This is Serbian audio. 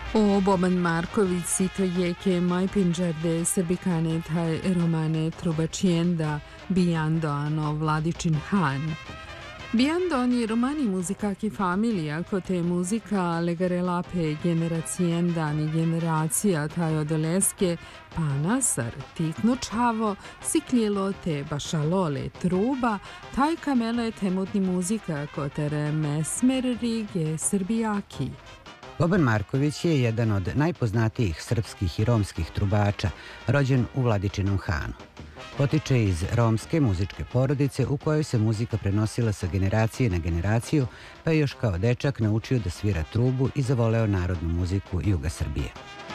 O Boban Marković sito je ke Majpinđarde Srbikane taj romane Trubačienda Bijandoano Vladičin Han. Biandoni romani muzika ki familija kote muzika legarelape generacienda ni generacija taj odeleske panasar tiknučavo sikljelo te bašalole truba taj kamele temutni muzika kotere mesmer rige srbijaki. Boban Marković je jedan od najpoznatijih srpskih i romskih trubača, rođen u Vladičinom Hanu. Potiče iz romske muzičke porodice u kojoj se muzika prenosila sa generacije na generaciju, pa je još kao dečak naučio da svira trubu i zavoleo narodnu muziku juga Srbije.